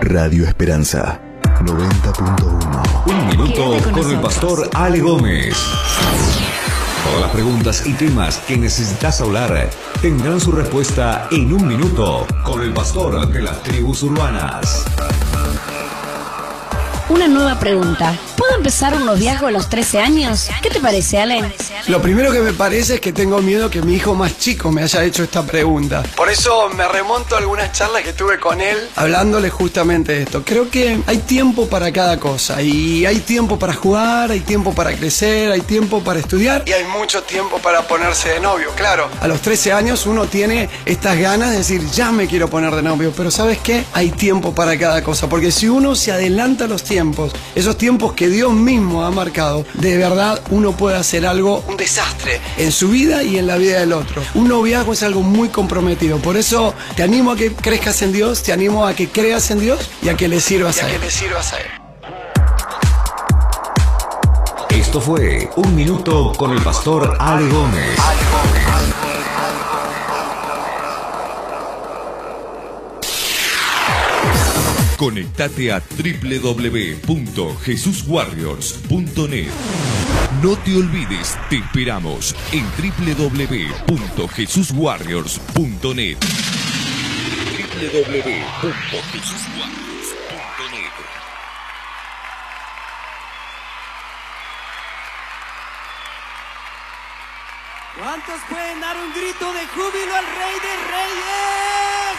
Radio Esperanza 90.1. Un minuto con el pastor Ale Gómez. Todas las preguntas y temas que necesitas hablar tendrán su respuesta en un minuto con el pastor de las tribus urbanas. Una nueva pregunta. ¿Puedo empezar un noviazgo a los 13 años? ¿Qué te parece, Ale? Lo primero que me parece es que tengo miedo que mi hijo más chico me haya hecho esta pregunta. Por eso me remonto a algunas charlas que tuve con él, hablándole justamente de esto. Creo que hay tiempo para cada cosa. Y hay tiempo para jugar, hay tiempo para crecer, hay tiempo para estudiar. Y hay mucho tiempo para ponerse de novio. Claro, a los 13 años uno tiene estas ganas de decir, ya me quiero poner de novio. Pero ¿sabes qué? Hay tiempo para cada cosa. Porque si uno se adelanta a los tiempos, esos tiempos que Dios mismo ha marcado, de verdad uno puede hacer algo, un desastre en su vida y en la vida del otro. Un noviazgo es algo muy comprometido. Por eso te animo a que crezcas en Dios, te animo a que creas en Dios y a que le sirvas a Él. Esto fue Un Minuto con el pastor Ale Gómez. Conectate a www.jesuswarriors.net. No te olvides, te esperamos en www.jesuswarriors.net. www.jesuswarriors.net. ¿Cuántos pueden dar un grito de júbilo al Rey de Reyes?